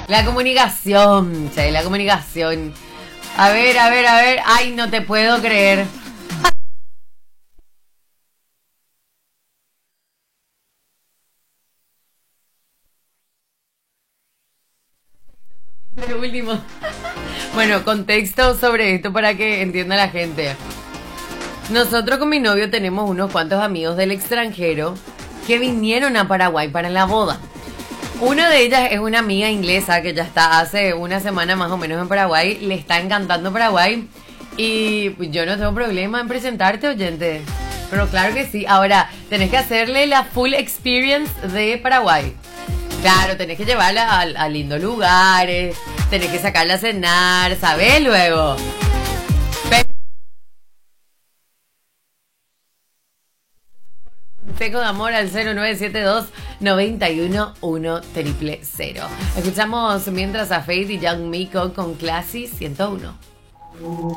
La comunicación, che, la comunicación. A ver. Ay, no te puedo creer. Lo último. Bueno, contexto sobre esto para que entienda la gente. Nosotros con mi novio tenemos unos cuantos amigos del extranjero que vinieron a Paraguay para la boda. Una de ellas es una amiga inglesa que ya está hace una semana más o menos en Paraguay. Le está encantando Paraguay. Y yo no tengo problema en presentarte, oyente. Pero claro que sí. Ahora, tenés que hacerle la full experience de Paraguay. Claro, tenés que llevarla a lindos lugares. Tenés que sacarla a cenar, ¿sabés? Luego. Consejo de amor al 0972 911 000. Escuchamos mientras a Faith y Young Miko con Classy 101.